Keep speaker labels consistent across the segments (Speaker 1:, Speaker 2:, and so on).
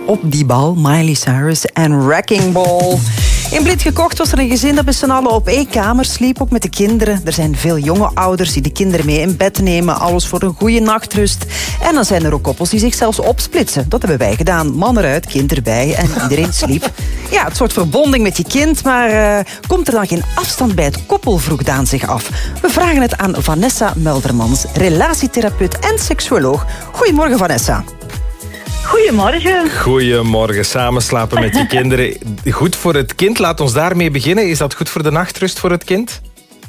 Speaker 1: op die bal. Miley Cyrus en Wrecking Ball. In Blind gekocht was er een gezin dat met z'n allen op één kamer sliep, ook met de kinderen. Er zijn veel jonge ouders die de kinderen mee in bed nemen, alles voor een goede nachtrust. En dan zijn er ook koppels die zich zelfs opsplitsen. Dat hebben wij gedaan. Man eruit, kind erbij en iedereen sliep. Ja, het soort verbonding met je kind, maar komt er dan geen afstand bij het koppel, vroeg Daan zich af. We vragen het aan Vanessa Muldermans, relatietherapeut en seksuoloog. Goedemorgen, Vanessa.
Speaker 2: Goedemorgen.
Speaker 3: Goedemorgen. Samen slapen met je kinderen. Goed voor het kind. Laat ons daarmee beginnen. Is dat goed voor de nachtrust voor het kind?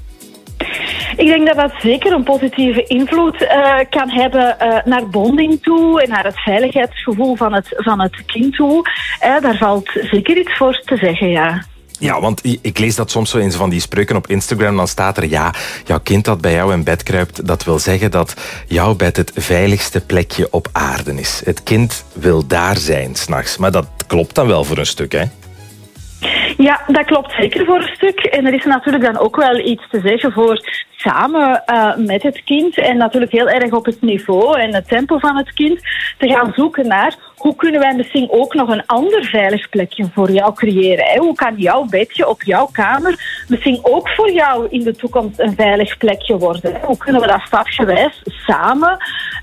Speaker 2: Ik denk dat dat zeker een positieve invloed kan hebben naar bonding toe en naar het veiligheidsgevoel van het kind toe. Daar valt zeker iets voor te zeggen, ja.
Speaker 3: Ja, want ik lees dat soms zo in van die spreuken op Instagram. Dan staat er, ja, jouw kind dat bij jou in bed kruipt, dat wil zeggen dat jouw bed het veiligste plekje op aarde is. Het kind wil daar zijn 's nachts. Maar dat klopt dan wel voor een stuk, hè?
Speaker 2: Ja, dat klopt zeker voor een stuk. En er is natuurlijk dan ook wel iets te zeggen voor samen met het kind en natuurlijk heel erg op het niveau en het tempo van het kind te gaan zoeken naar hoe kunnen wij misschien ook nog een ander veilig plekje voor jou creëren. Hè? Hoe kan jouw bedje op jouw kamer misschien ook voor jou in de toekomst een veilig plekje worden? Hè? Hoe kunnen we dat stapsgewijs samen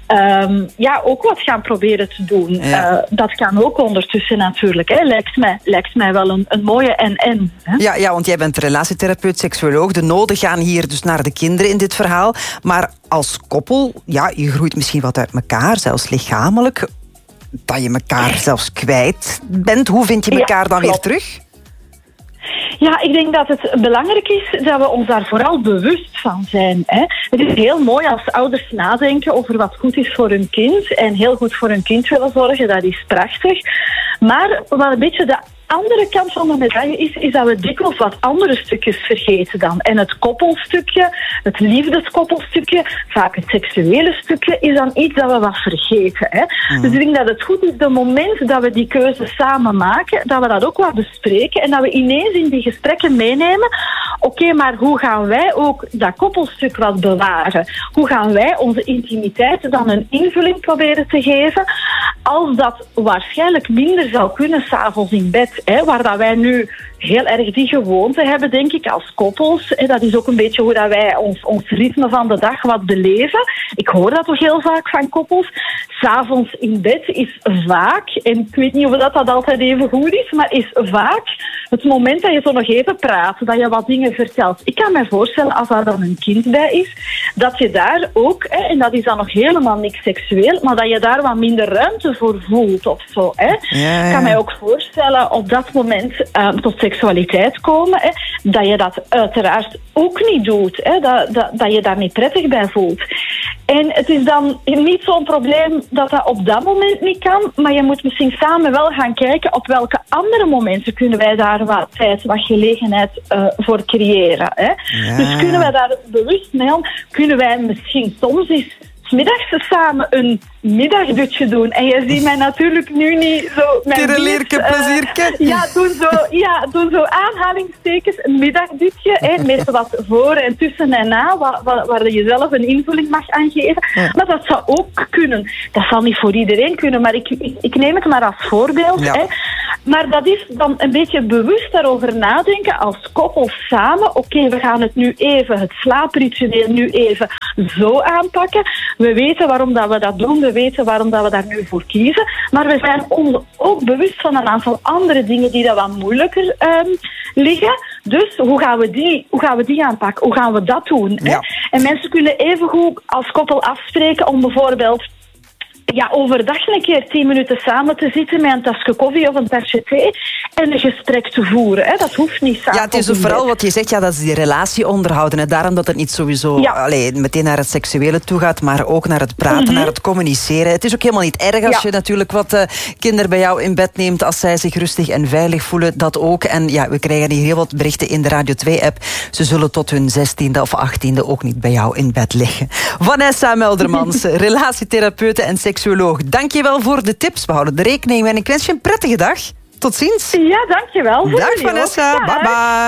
Speaker 2: ook wat gaan proberen te doen? Ja. Dat kan ook ondertussen natuurlijk. Hè? Lijkt mij wel een mooie en. Hè?
Speaker 1: Ja, want jij bent relatietherapeut, seksuoloog. De noden gaan hier dus naar de kinderen in dit verhaal. Maar als koppel, ja, je groeit misschien wat uit elkaar, zelfs lichamelijk. Dat je elkaar zelfs kwijt bent. Hoe vind je elkaar dan weer terug?
Speaker 2: Ja, ik denk dat het belangrijk is dat we ons daar vooral bewust van zijn. Hè. Het is heel mooi als ouders nadenken over wat goed is voor hun kind en heel goed voor hun kind willen zorgen. Dat is prachtig. Maar wat een beetje de andere kant van de medaille is dat we dikwijls wat andere stukjes vergeten dan. En het koppelstukje, het liefdeskoppelstukje, vaak het seksuele stukje, is dan iets dat we wat vergeten. Hè? Dus ik denk dat het goed is, de moment dat we die keuze samen maken, dat we dat ook wat bespreken en dat we ineens in die gesprekken meenemen, oké, maar hoe gaan wij ook dat koppelstuk wat bewaren? Hoe gaan wij onze intimiteit dan een invulling proberen te geven als dat waarschijnlijk minder zou kunnen 's avonds in bed? Waar dat wij nu heel erg die gewoonte hebben, denk ik, als koppels. Dat is ook een beetje hoe dat wij ons ritme van de dag wat beleven. Ik hoor dat toch heel vaak van koppels. 's Avonds in bed is vaak, en ik weet niet of dat altijd even goed is, maar is vaak het moment dat je zo nog even praat, dat je wat dingen vertelt. Ik kan me voorstellen, als er dan een kind bij is, dat je daar ook, en dat is dan nog helemaal niks seksueel, maar dat je daar wat minder ruimte voor voelt of zo.
Speaker 1: Ja.
Speaker 2: Ik kan mij ook voorstellen op dat moment tot seksualiteit komen, dat je dat uiteraard ook niet doet. Dat je daar niet prettig bij voelt. En het is dan niet zo'n probleem dat op dat moment niet kan, maar je moet misschien samen wel gaan kijken op welke andere momenten kunnen wij daar wat tijd, wat gelegenheid voor creëren. Ja. Dus kunnen wij daar bewust mee om? Kunnen wij misschien soms eens 's middags samen een middagdutje doen. En je ziet mij natuurlijk nu niet zo...
Speaker 1: Tirelierke, plezierke.
Speaker 2: Doen zo aanhalingstekens, een middagdutje. Meestal wat voor en tussen en na, waar je zelf een invulling mag aangeven. Ja. Maar dat zou ook kunnen. Dat zal niet voor iedereen kunnen, maar ik neem het maar als voorbeeld. Ja. Maar dat is dan een beetje bewust daarover nadenken als koppel samen. Oké, we gaan het nu even, het slaapritueel nu even zo aanpakken. We weten waarom dat we dat doen, we weten waarom dat we daar nu voor kiezen. Maar we zijn ons ook bewust van een aantal andere dingen die dat wat moeilijker liggen. Dus hoe gaan we die aanpakken? Hoe gaan we dat doen? Ja. En mensen kunnen evengoed als koppel afspreken om bijvoorbeeld overdag een keer 10 minuten samen te zitten met een tasje koffie of een tasje thee en een gesprek te voeren. Dat hoeft niet samen.
Speaker 1: Ja, het is vooral wat je zegt, dat is die relatie onderhouden. En daarom dat het niet sowieso meteen naar het seksuele toe gaat, maar ook naar het praten, naar het communiceren. Het is ook helemaal niet erg als je natuurlijk wat kinderen bij jou in bed neemt, als zij zich rustig en veilig voelen, dat ook. En we krijgen hier heel wat berichten in de Radio 2-app. Ze zullen tot hun 16e of 18e ook niet bij jou in bed liggen. Vanessa Muldermans, relatietherapeute en seksuoloog. Dank je wel voor de tips. We houden de rekening mee en ik wens je een prettige dag. Tot ziens.
Speaker 2: Ja, dank je wel.
Speaker 1: Dag Vanessa. Bye bye.